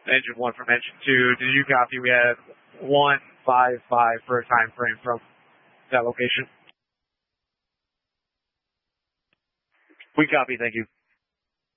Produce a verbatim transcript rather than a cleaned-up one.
Engine one from engine two. Did you copy? We had one five five for a time frame from that location. We copy. Thank you.